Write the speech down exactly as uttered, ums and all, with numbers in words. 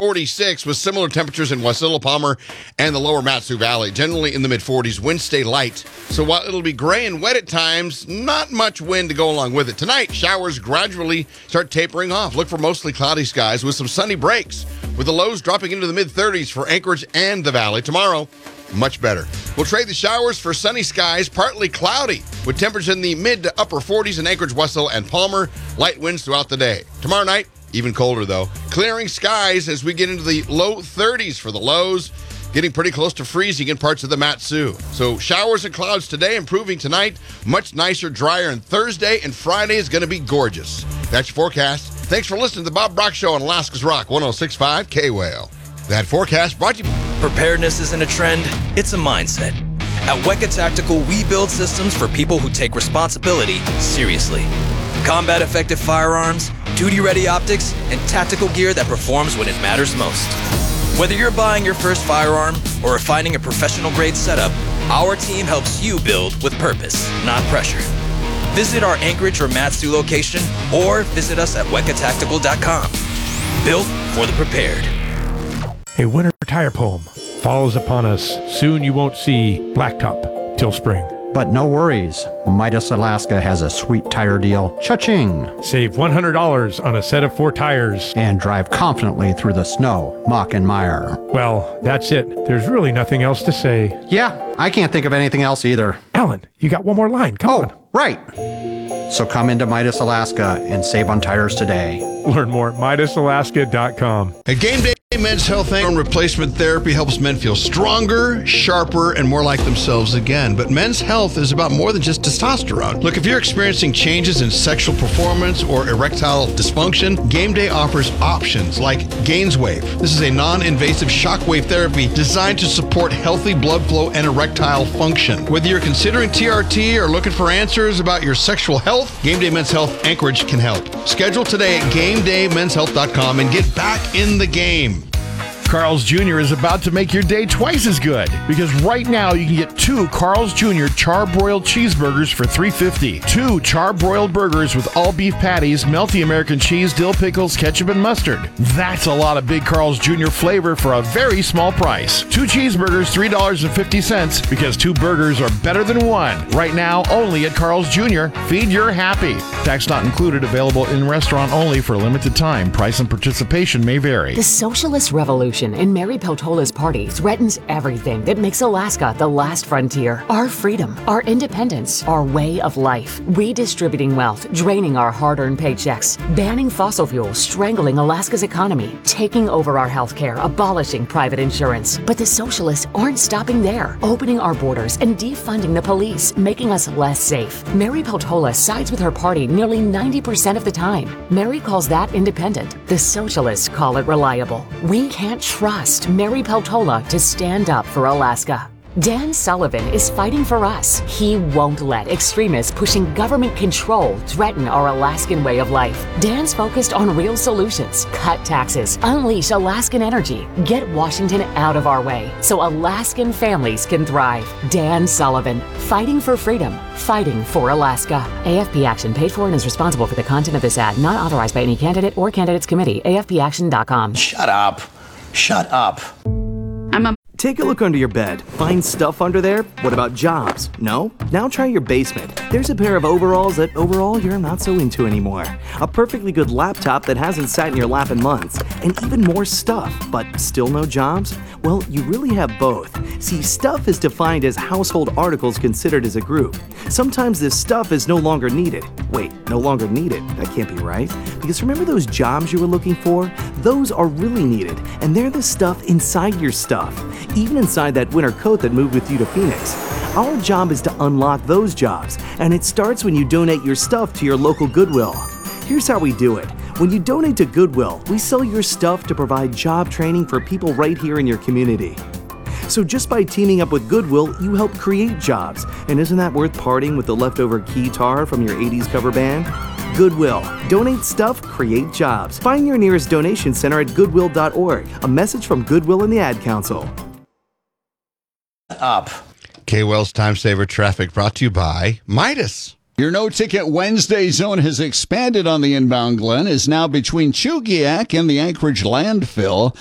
forty-six with similar temperatures in Wasilla, Palmer, and the lower Mat-Su Valley. Generally in the mid forties. Winds stay light. So while it'll be gray and wet at times, not much wind to go along with it. Tonight, showers gradually start tapering off. Look for mostly cloudy skies with some sunny breaks, with the lows dropping into the mid thirties for Anchorage and the Valley. Tomorrow, much better. We'll trade the showers for sunny skies, partly cloudy, with temperatures in the mid to upper forties in Anchorage, Wessel, and Palmer. Light winds throughout the day. Tomorrow night, even colder though. Clearing skies as we get into the low thirties for the lows, getting pretty close to freezing in parts of the Mat-Su. So showers and clouds today, improving tonight. Much nicer, drier, and Thursday and Friday is going to be gorgeous. That's your forecast. Thanks for listening to the Bob Brock Show on Alaska's Rock one oh six point five K-Whale. That forecast brought to you. Preparedness isn't a trend, it's a mindset. At Weka Tactical, we build systems for people who take responsibility seriously. Combat-effective firearms, duty-ready optics, and tactical gear that performs when it matters most. Whether you're buying your first firearm or finding a professional-grade setup, our team helps you build with purpose, not pressure. Visit our Anchorage or Mat-Su location or visit us at weka tactical dot com. Built for the prepared. A winter tire poem follows upon us. Soon you won't see blacktop till spring. But no worries. Midas Alaska has a sweet tire deal. Cha-ching! Save one hundred dollars on a set of four tires. And drive confidently through the snow, muck, and mire. Well, that's it. There's really nothing else to say. Yeah, I can't think of anything else either. Alan, you got one more line. Come oh, on. Right. So come into Midas Alaska and save on tires today. Learn more at midas alaska dot com. At Game Day Men's Health Hormone Replacement Therapy helps men feel stronger, sharper, and more like themselves again. But men's health is about more than just testosterone. Look, if you're experiencing changes in sexual performance or erectile dysfunction, Game Day offers options like GainsWave. This is a non-invasive shockwave therapy designed to support healthy blood flow and erectile function. Whether you're considering T R T or looking for answers about your sexual health, Game Day Men's Health Anchorage can help. Schedule today at game day men's health dot com and get back in the game. Carl's Junior is about to make your day twice as good because right now you can get two Carl's Junior char-broiled cheeseburgers for three dollars and fifty cents. Two char-broiled burgers with all beef patties, melty American cheese, dill pickles, ketchup, and mustard. That's a lot of big Carl's Junior flavor for a very small price. Two cheeseburgers, three dollars and fifty cents because two burgers are better than one. Right now, only at Carl's Junior Feed your happy. Tax not included, available in restaurant only for a limited time. Price and participation may vary. The socialist revolution in Mary Peltola's party threatens everything that makes Alaska the last frontier. Our freedom, our independence, our way of life. Redistributing wealth, draining our hard-earned paychecks, banning fossil fuels, strangling Alaska's economy, taking over our health care, abolishing private insurance. But the socialists aren't stopping there, opening our borders and defunding the police, making us less safe. Mary Peltola sides with her party nearly ninety percent of the time. Mary calls that independent. The socialists call it reliable. We can't trust Mary Peltola to stand up for Alaska. Dan Sullivan is fighting for us. He won't let extremists pushing government control threaten our Alaskan way of life. Dan's focused on real solutions. Cut taxes, unleash Alaskan energy, get Washington out of our way so Alaskan families can thrive. Dan Sullivan, fighting for freedom, fighting for Alaska. A F P Action paid for and is responsible for the content of this ad, not authorized by any candidate or candidates committee. A F P action dot com. Shut up. Shut up. I'm a Take a look under your bed. Find stuff under there? What about jobs? No? Now try your basement. There's a pair of overalls that overall you're not so into anymore. A perfectly good laptop that hasn't sat in your lap in months. And even more stuff, but still no jobs? Well, you really have both. See, stuff is defined as household articles considered as a group. Sometimes this stuff is no longer needed. Wait, no longer needed? That can't be right. Because remember those jobs you were looking for? Those are really needed, and they're the stuff inside your stuff. Even inside that winter coat that moved with you to Phoenix. Our job is to unlock those jobs, and it starts when you donate your stuff to your local Goodwill. Here's how we do it. When you donate to Goodwill, we sell your stuff to provide job training for people right here in your community. So just by teaming up with Goodwill, you help create jobs. And isn't that worth parting with the leftover guitar from your eighties cover band? Goodwill. Donate stuff, create jobs. Find your nearest donation center at goodwill dot org. A message from Goodwill and the Ad Council. Up. K-Wells Time Saver Traffic brought to you by Midas. Your no-ticket Wednesday zone has expanded on the inbound Glen, is now between Chugiak and the Anchorage landfill.